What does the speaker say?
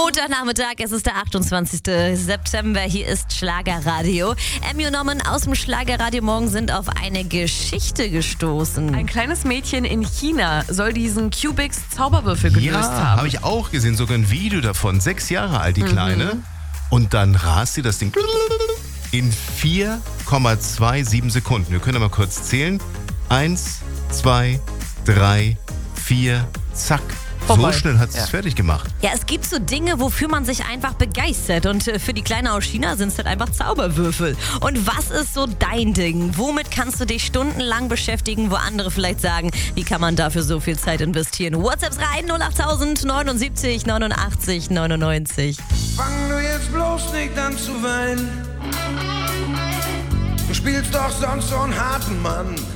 Montagnachmittag, es ist der 28. September, hier ist Schlagerradio. Nomen aus dem Schlagerradio morgen sind auf eine Geschichte gestoßen. Ein kleines Mädchen in China soll diesen Cubix Zauberwürfel gelöst Ja, haben. habe ich auch gesehen, sogar ein Video davon. 6 Jahre alt, die Kleine. Und dann rast sie das Ding in 4,27 Sekunden. Wir können mal kurz zählen. 1, 2, 3, 4, zack. Vorbei. So schnell hat sie es fertig gemacht. Ja, es gibt so Dinge, wofür man sich einfach begeistert. Und für die Kleine aus China sind es halt einfach Zauberwürfel. Und was ist so dein Ding? Womit kannst du dich stundenlang beschäftigen, wo andere vielleicht sagen, wie kann man dafür so viel Zeit investieren? WhatsApps rein 08000 79 89 99. Fang du jetzt bloß nicht an zu weinen. Du spielst doch sonst so einen harten Mann.